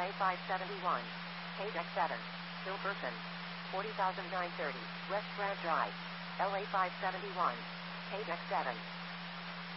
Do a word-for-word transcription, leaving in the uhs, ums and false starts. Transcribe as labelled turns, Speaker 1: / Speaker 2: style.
Speaker 1: A five seventy-one. K Deck seven. Bill Person. forty thousand nine hundred thirty. West Grant Drive. L A five seventy-one. K Deck seven.